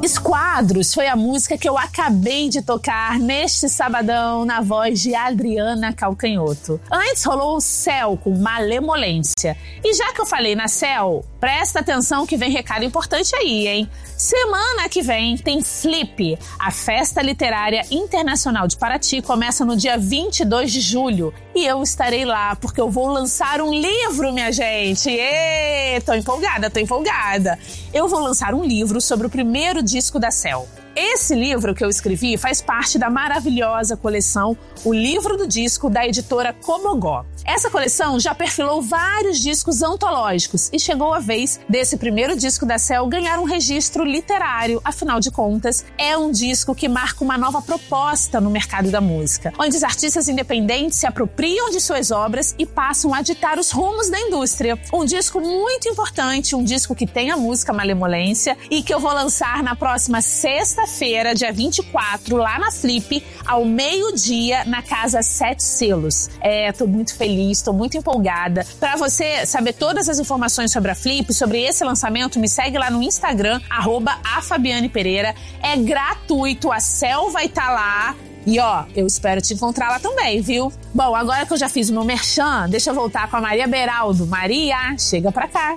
Esquadros foi a música que eu acabei de tocar neste sabadão na voz de Adriana Calcanhoto. Antes rolou o Céu com Malemolência. E já que eu falei na Céu, presta atenção que vem recado importante aí, hein? Semana que vem tem Flip. A Festa Literária Internacional de Paraty começa no dia 22 de julho. E eu estarei lá porque eu vou lançar um livro, minha gente. Tô empolgada. Eu vou lançar um livro sobre o primeiro disco da Céu. Esse livro que eu escrevi faz parte da maravilhosa coleção O Livro do Disco, da editora Comogó. Essa coleção já perfilou vários discos antológicos e chegou a vez desse primeiro disco da Céu ganhar um registro literário. Afinal de contas, é um disco que marca uma nova proposta no mercado da música, onde os artistas independentes se apropriam de suas obras e passam a ditar os rumos da indústria. Um disco muito importante, um disco que tem a música Malemolência e que eu vou lançar na próxima sexta-feira, dia 24, lá na Flip, ao meio-dia, na Casa Sete Selos. Tô muito feliz, tô muito empolgada. Pra você saber todas as informações sobre a Flip, sobre esse lançamento, me segue lá no Instagram, @afabianepereira. É gratuito, a Céu vai estar lá. E eu espero te encontrar lá também, viu? Bom, agora que eu já fiz o meu merchan, deixa eu voltar com a Maria Beraldo. Maria, chega pra cá.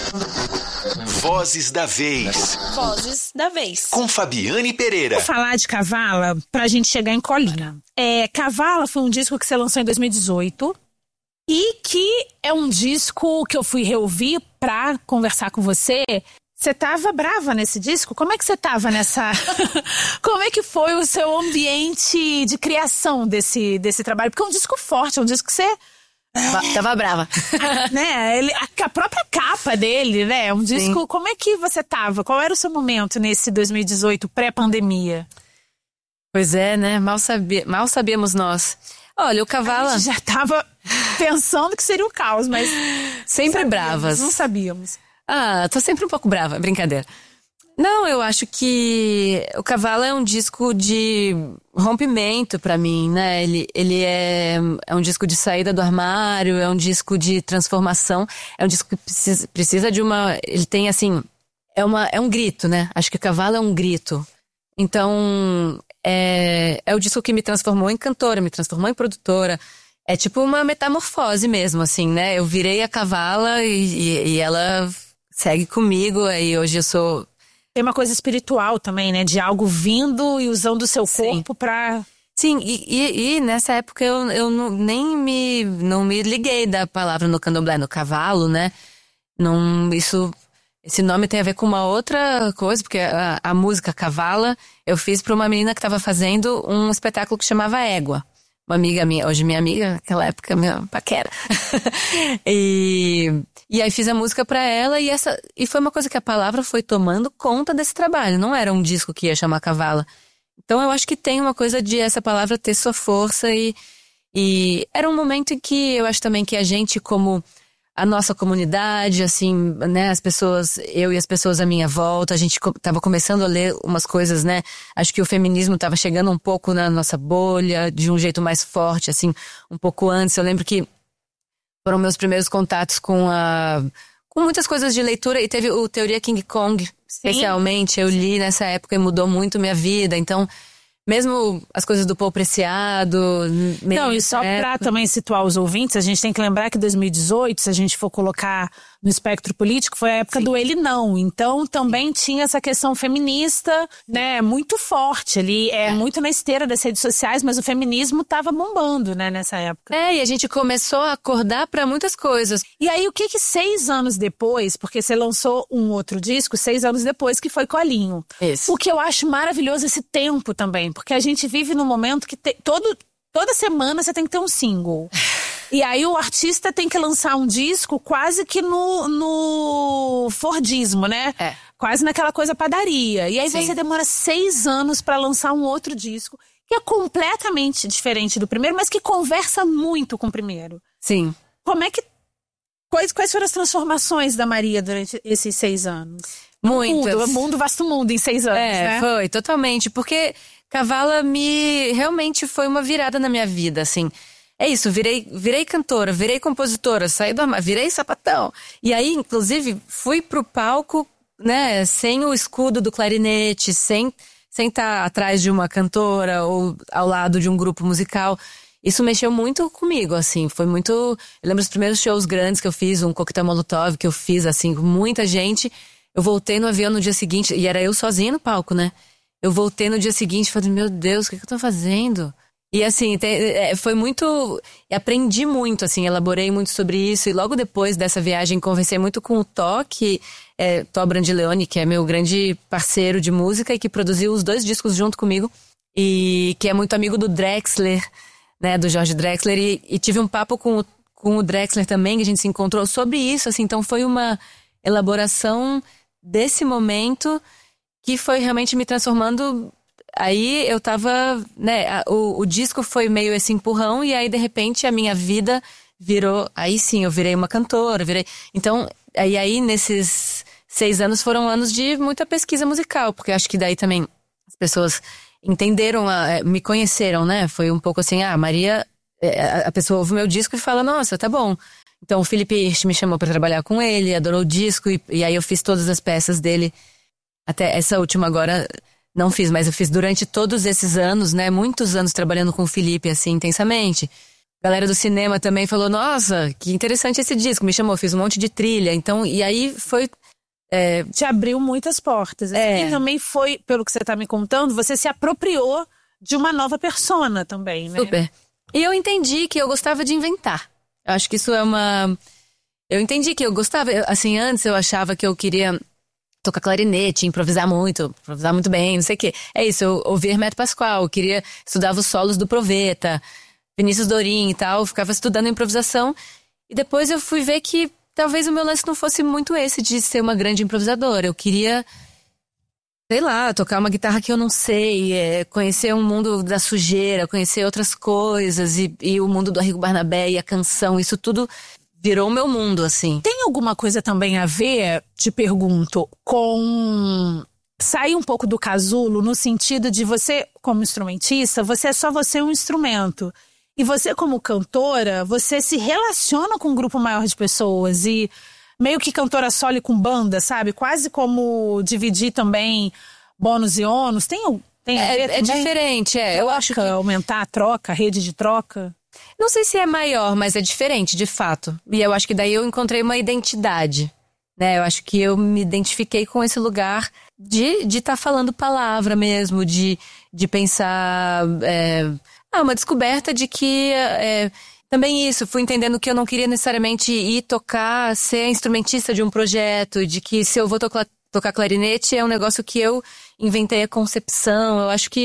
Vozes da Vez. Vozes da Vez. Com Fabiane Pereira. Vou falar de Cavala pra gente chegar em Colina. Cavala foi um disco que você lançou em 2018 e que é um disco que eu fui reouvir pra conversar com você. Você tava brava nesse disco? Como é que você tava nessa... Como é que foi o seu ambiente de criação desse trabalho? Porque é um disco forte, é um disco que você... Tava brava. Né? A própria capa dele, né? É um disco... Sim. Como é que você tava? Qual era o seu momento nesse 2018, pré-pandemia? Pois é, né? Mal sabíamos nós. Olha, o Cavala... A gente já tava pensando que seria o caos, mas... Sempre bravas. Não sabíamos. Tô sempre um pouco brava, brincadeira. Não, eu acho que o Cavala é um disco de rompimento pra mim, né? Ele é um disco de saída do armário, é um disco de transformação, é um disco que precisa de uma... Ele tem, assim, é um grito, né? Acho que o Cavala é um grito. Então, é o disco que me transformou em cantora, me transformou em produtora. É tipo uma metamorfose mesmo, assim, né? Eu virei a Cavala e ela... segue comigo, aí hoje eu sou... Tem uma coisa espiritual também, né? De algo vindo e usando o seu corpo pra... Sim, e nessa época eu não me liguei da palavra no candomblé, no cavalo, né? Esse nome tem a ver com uma outra coisa, porque a música Cavala eu fiz pra uma menina que tava fazendo um espetáculo que chamava Égua. Uma amiga minha, hoje minha amiga, naquela época minha paquera. E aí fiz a música pra ela e foi uma coisa que a palavra foi tomando conta desse trabalho. Não era um disco que ia chamar Cavala. Então eu acho que tem uma coisa de essa palavra ter sua força e era um momento em que eu acho também que a gente, como a nossa comunidade, assim, né, as pessoas, eu e as pessoas à minha volta, a gente tava começando a ler umas coisas, né, acho que o feminismo tava chegando um pouco na nossa bolha, de um jeito mais forte, assim, um pouco antes. Eu lembro que foram meus primeiros contatos com muitas coisas de leitura, e teve o Teoria King Kong, especialmente, eu li nessa época e mudou muito minha vida. Então, mesmo as coisas do Paul Preciado... Não, e só pra também situar os ouvintes, a gente tem que lembrar que 2018, se a gente for colocar no espectro político, foi a época do Ele Não. Então, também tinha essa questão feminista, né, muito forte ali, muito na esteira das redes sociais, mas o feminismo tava bombando, né, nessa época. E a gente começou a acordar pra muitas coisas. E aí, o que 6 anos depois, porque você lançou um outro disco 6 anos depois, que foi Colinho. Isso. O que eu acho maravilhoso esse tempo também, porque a gente vive num momento que toda semana você tem que ter um single. E aí o artista tem que lançar um disco quase que no Fordismo, né? Quase naquela coisa padaria. E aí você demora 6 anos pra lançar um outro disco, que é completamente diferente do primeiro, mas que conversa muito com o primeiro. Sim. Como é que... Quais foram as transformações da Maria durante esses 6 anos? Muitas. Vasto mundo em 6 anos, né? Foi, totalmente. Porque Cavala realmente foi uma virada na minha vida, assim. É isso, virei cantora, virei compositora, saí do armário, virei sapatão. E aí, inclusive, fui pro palco né, sem o escudo do clarinete, sem estar atrás de uma cantora ou ao lado de um grupo musical. Isso mexeu muito comigo, assim, foi muito... Eu lembro dos primeiros shows grandes que eu fiz, um coquetel Molotov que eu fiz, assim, com muita gente. Eu voltei no avião no dia seguinte, e era eu sozinha no palco, né? Eu voltei no dia seguinte e falei, meu Deus, o que eu tô fazendo? E assim, foi muito... Aprendi muito, assim, elaborei muito sobre isso. E logo depois dessa viagem, conversei muito com o Tó, Tó Brandileone, que é meu grande parceiro de música e que produziu os 2 discos junto comigo. E que é muito amigo do Drexler, né, do Jorge Drexler. E tive um papo com o Drexler também, que a gente se encontrou sobre isso, assim. Então foi uma elaboração desse momento que foi realmente me transformando... Aí eu tava, né, o disco foi meio esse empurrão e aí de repente a minha vida virou, aí sim, eu virei uma cantora, então, aí nesses 6 anos foram anos de muita pesquisa musical, porque acho que daí também as pessoas entenderam, me conheceram, né, foi um pouco assim, Maria, a pessoa ouve o meu disco e fala, nossa, tá bom. Então o Felipe Hirsch me chamou pra trabalhar com ele, adorou o disco e aí eu fiz todas as peças dele, até essa última agora... Não fiz, mas eu fiz durante todos esses anos, né? Muitos anos trabalhando com o Felipe, assim, intensamente. A galera do cinema também falou, nossa, que interessante esse disco. Me chamou, fiz um monte de trilha. Então, e aí foi... Te abriu muitas portas. E também foi, pelo que você tá me contando, você se apropriou de uma nova persona também, né? Super. E eu entendi que eu gostava de inventar. Eu acho que isso é uma... Eu entendi que eu gostava... Assim, antes eu achava que eu queria... tocar clarinete, improvisar muito bem, não sei o quê. É isso, eu ouvia Hermeto Pascoal, estudava os solos do Proveta, Vinícius Dorim e tal, ficava estudando improvisação. E depois eu fui ver que talvez o meu lance não fosse muito esse de ser uma grande improvisadora. Eu queria, sei lá, tocar uma guitarra que eu não sei, conhecer um mundo da sujeira, conhecer outras coisas, e o mundo do Arrigo Barnabé e a canção, isso tudo... Virou o meu mundo, assim. Tem alguma coisa também a ver, te pergunto, com sair um pouco do casulo no sentido de você, como instrumentista, você é só você um instrumento. E você, como cantora, você se relaciona com um grupo maior de pessoas e meio que cantora solo e com banda, sabe? Quase como dividir também bônus e ônus. Tem a ver também? É diferente, Eu acho que aumentar a troca, a rede de troca. Não sei se é maior, mas é diferente, de fato. E eu acho que daí eu encontrei uma identidade, né? Eu acho que eu me identifiquei com esse lugar de estar falando palavra mesmo, de pensar... uma descoberta de que... também isso, fui entendendo que eu não queria necessariamente ir tocar, ser instrumentista de um projeto, de que se eu vou tocar clarinete é um negócio que eu inventei a concepção. Eu acho que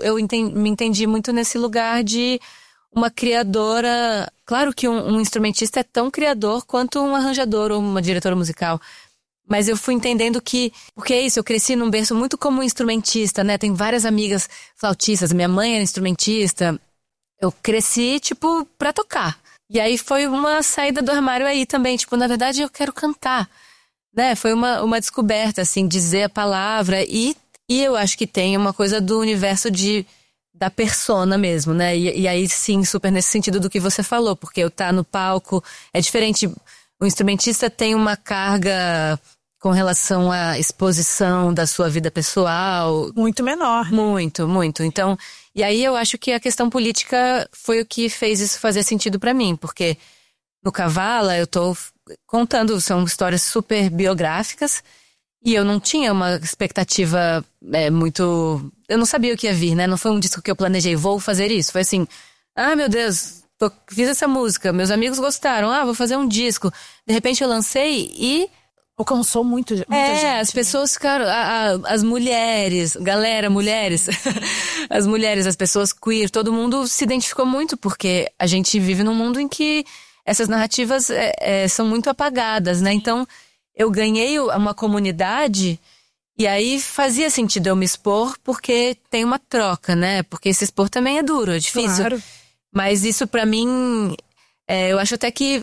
me entendi muito nesse lugar de... uma criadora... Claro que um instrumentista é tão criador quanto um arranjador ou uma diretora musical. Mas eu fui entendendo que... Porque é isso, eu cresci num berço muito como instrumentista, né? Tem várias amigas flautistas. Minha mãe era instrumentista. Eu cresci, tipo, pra tocar. E aí foi uma saída do armário aí também. Tipo, na verdade, eu quero cantar. Né? Foi uma descoberta, assim, dizer a palavra. E eu acho que tem uma coisa do universo da persona mesmo, né? E aí sim, super nesse sentido do que você falou, porque eu tá no palco é diferente. O instrumentista tem uma carga com relação à exposição da sua vida pessoal. Muito menor. Muito, muito. Então, e aí eu acho que a questão política foi o que fez isso fazer sentido pra mim, porque no Kavala eu tô contando, são histórias super biográficas, e eu não tinha uma expectativa muito... Eu não sabia o que ia vir, né? Não foi um disco que eu planejei, vou fazer isso. Foi assim, meu Deus, fiz essa música, meus amigos gostaram, vou fazer um disco. De repente eu lancei e... Alcançou muita gente. As pessoas ficaram... As mulheres, mulheres. As mulheres, as pessoas queer, todo mundo se identificou muito, porque a gente vive num mundo em que essas narrativas são muito apagadas, né? Então... Eu ganhei uma comunidade e aí fazia sentido eu me expor porque tem uma troca, né? Porque se expor também é duro, é difícil. Claro. Mas isso pra mim, eu acho até que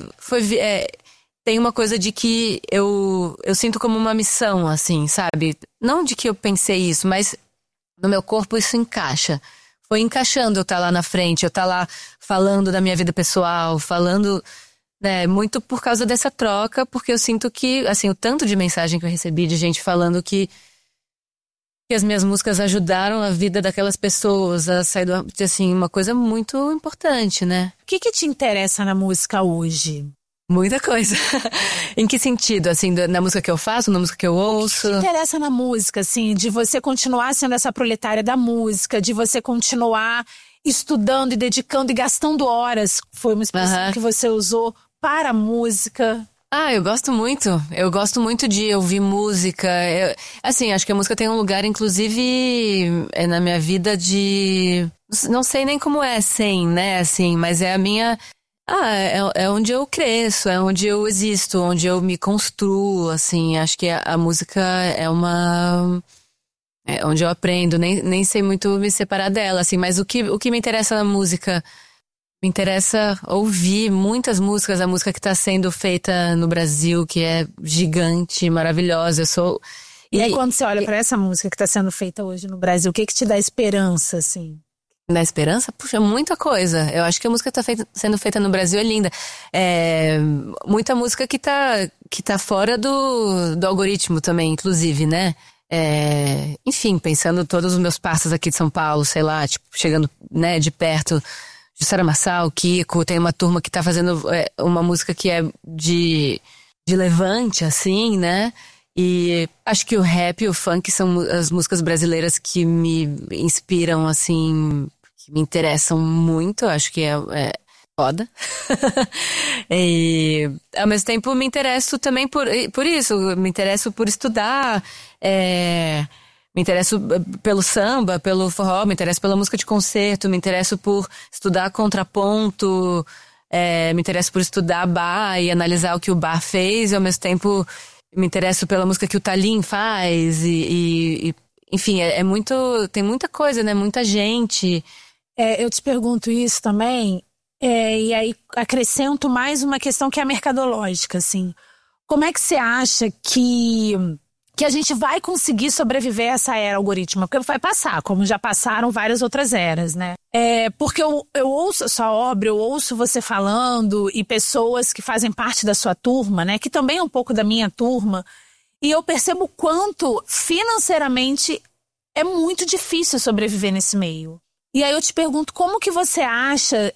tem uma coisa de que eu sinto como uma missão, assim, sabe? Não de que eu pensei isso, mas no meu corpo isso encaixa. Foi encaixando eu estar lá na frente, eu estar lá falando da minha vida pessoal, falando... Muito por causa dessa troca, porque eu sinto que, assim, o tanto de mensagem que eu recebi de gente falando que as minhas músicas ajudaram a vida daquelas pessoas a sair assim, uma coisa muito importante, né? O que te interessa na música hoje? Muita coisa. Em que sentido? Assim, na música que eu faço, na música que eu ouço? O que te interessa na música, assim, de você continuar sendo essa proletária da música, de você continuar estudando e dedicando e gastando horas, foi uma expressão que você usou, para a música? Eu gosto muito. Eu gosto muito de ouvir música. Assim, acho que a música tem um lugar, inclusive, na minha vida de... Não sei nem como é sem, né, assim, mas é a minha... é onde eu cresço, é onde eu existo, onde eu me construo, assim. Acho que a música é uma... É onde eu aprendo, nem sei muito me separar dela, assim. Mas o que me interessa na música... Me interessa ouvir muitas músicas, a música que está sendo feita no Brasil, que é gigante, maravilhosa. E aí, quando você olha para essa música que está sendo feita hoje no Brasil, o que te dá esperança, assim? Dá esperança? Puxa, muita coisa. Eu acho que a música que está sendo feita no Brasil é linda. Muita música que tá fora do algoritmo também, inclusive, né? Enfim, pensando todos os meus parceiros aqui de São Paulo, sei lá, tipo, chegando, né, de perto... Jussara Marçal, Kiko, tem uma turma que tá fazendo uma música que é de levante, assim, né? E acho que o rap e o funk são as músicas brasileiras que me inspiram, assim, que me interessam muito. Acho que é foda. E ao mesmo tempo me interesso também por isso, me interesso por estudar, me interesso pelo samba, pelo forró, me interesso pela música de concerto, me interesso por estudar contraponto, me interesso por estudar bar e analisar o que o bar fez, e ao mesmo tempo me interesso pela música que o Tallin faz, e enfim, tem muita coisa, né? Muita gente. Eu te pergunto isso também, e aí acrescento mais uma questão que é mercadológica, assim. Como é que você acha que a gente vai conseguir sobreviver a essa era algorítmica? Porque vai passar, como já passaram várias outras eras, né? Porque eu ouço a sua obra, eu ouço você falando e pessoas que fazem parte da sua turma, né? Que também é um pouco da minha turma. E eu percebo o quanto financeiramente é muito difícil sobreviver nesse meio. E aí eu te pergunto, como que você acha,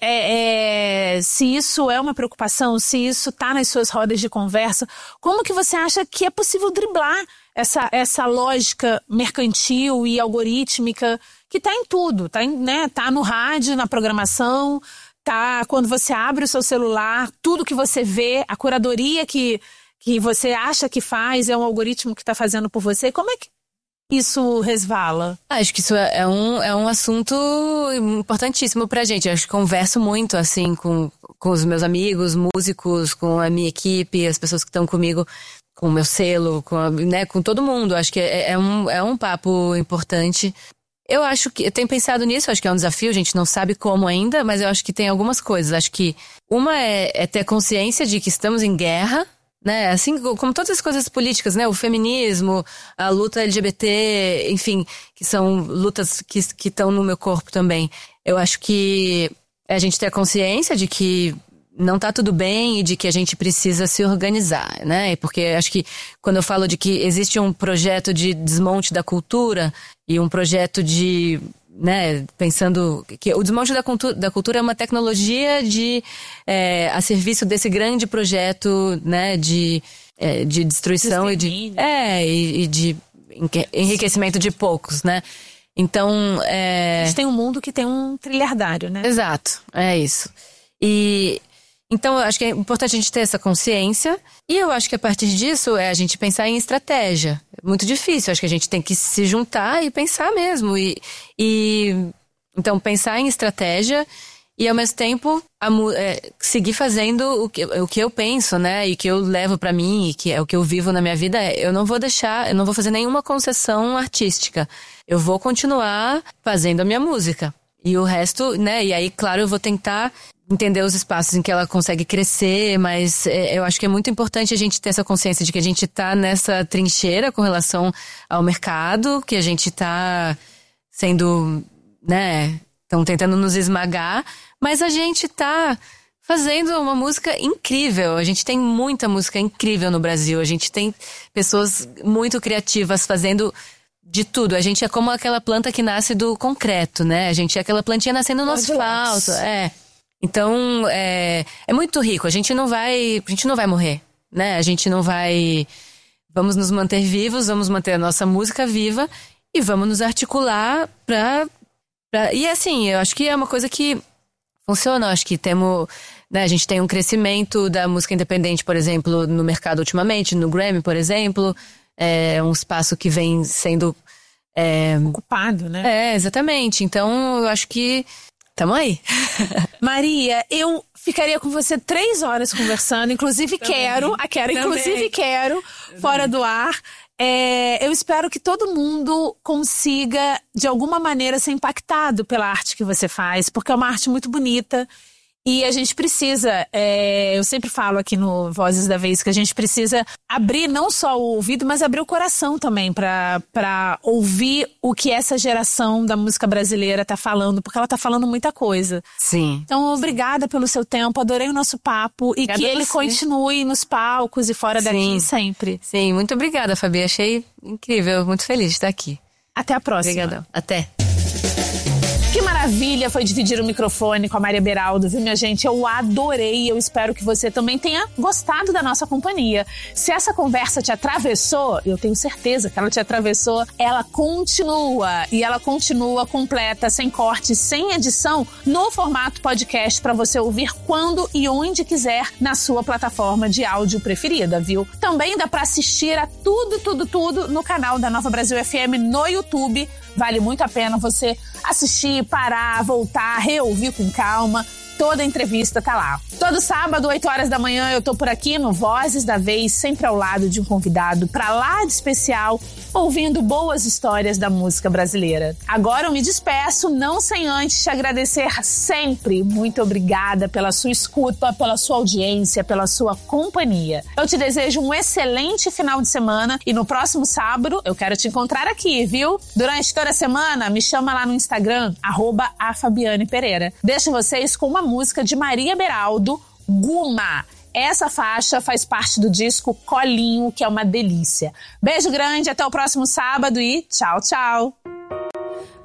se isso é uma preocupação, se isso está nas suas rodas de conversa, como que você acha que é possível driblar essa lógica mercantil e algorítmica que está em tudo, tá no rádio, na programação, tá quando você abre o seu celular, tudo que você vê, a curadoria que você acha que faz é um algoritmo que está fazendo por você. Como é que isso resvala? Acho que isso é um assunto importantíssimo pra gente. Acho que converso muito, assim, com os meus amigos, músicos, com a minha equipe, as pessoas que estão comigo, com o meu selo, com todo mundo. Acho que é um papo importante. Eu acho que, eu tenho pensado nisso, acho que é um desafio, a gente não sabe como ainda, mas eu acho que tem algumas coisas. Acho que uma é ter consciência de que estamos em guerra, né, assim como todas as coisas políticas, né, o feminismo, a luta LGBT, enfim, que são lutas que estão no meu corpo também. Eu acho que a gente ter a consciência de que não tá tudo bem e de que a gente precisa se organizar, né, porque acho que quando eu falo de que existe um projeto de desmonte da cultura e um projeto de, né, pensando que o desmonte da cultura é uma tecnologia a serviço desse grande projeto, né, de destruição e de enriquecimento de poucos, né? Então, a gente tem um mundo que tem um trilhardário, né? Exato, é isso. E então eu acho que é importante a gente ter essa consciência, e eu acho que a partir disso a gente pensar em estratégia. É muito difícil, acho que a gente tem que se juntar e pensar mesmo. Então pensar em estratégia e ao mesmo tempo seguir fazendo o que eu penso, né? E que eu levo pra mim, e que é o que eu vivo na minha vida. Eu não vou fazer nenhuma concessão artística. Eu vou continuar fazendo a minha música. E o resto, né? E aí, claro, eu vou tentar entender os espaços em que ela consegue crescer, mas eu acho que é muito importante a gente ter essa consciência de que a gente tá nessa trincheira com relação ao mercado, que a gente tá sendo, né, estão tentando nos esmagar, mas a gente tá fazendo uma música incrível. A gente tem muita música incrível no Brasil. A gente tem pessoas muito criativas fazendo de tudo. A gente é como aquela planta que nasce do concreto, né? A gente é aquela plantinha nascendo no asfalto. Então, é muito rico. A gente não vai morrer, né? A gente não vai... Vamos nos manter vivos, vamos manter a nossa música viva e vamos nos articular pra... E assim, eu acho que é uma coisa que funciona. Eu acho que temos... Né, a gente tem um crescimento da música independente, por exemplo, no mercado ultimamente, no Grammy, por exemplo. É um espaço que vem sendo... ocupado, né? Exatamente. Então, eu acho que tamo aí. Maria, eu ficaria com você 3 horas conversando. Inclusive quero, fora do ar. Eu espero que todo mundo consiga, de alguma maneira, ser impactado pela arte que você faz, porque é uma arte muito bonita. E a gente precisa, eu sempre falo aqui no Vozes da Vez, que a gente precisa abrir não só o ouvido, mas abrir o coração também pra ouvir o que essa geração da música brasileira tá falando, porque ela tá falando muita coisa. Sim. Então, obrigada pelo seu tempo, adorei o nosso papo Obrigada e que ele continue nos palcos e fora daqui sempre. Sim, muito obrigada, Fabi. Achei incrível, muito feliz de estar aqui. Até a próxima. Obrigadão. Até. Que maravilha foi dividir o microfone com a Maria Beraldo, viu, minha gente? Eu adorei, eu espero que você também tenha gostado da nossa companhia. Se essa conversa te atravessou, eu tenho certeza que ela te atravessou, ela continua, e ela continua completa, sem corte, sem edição, no formato podcast para você ouvir quando e onde quiser na sua plataforma de áudio preferida, viu? Também dá para assistir a tudo no canal da Nova Brasil FM no YouTube. Vale muito a pena você assistir, parar, voltar, reouvir com calma. Toda a entrevista tá lá. Todo sábado, 8 horas da manhã, eu tô por aqui no Vozes da Vez, sempre ao lado de um convidado pra lá de especial, ouvindo boas histórias da música brasileira. Agora eu me despeço, não sem antes te agradecer sempre. Muito obrigada pela sua escuta, pela sua audiência, pela sua companhia. Eu te desejo um excelente final de semana e no próximo sábado eu quero te encontrar aqui, viu? Durante toda a semana, me chama lá no Instagram, @afabianepereira. Deixo vocês com uma música de Maria Beraldo, Guma. Essa faixa faz parte do disco Colinho, que é uma delícia. Beijo grande, até o próximo sábado e tchau, tchau!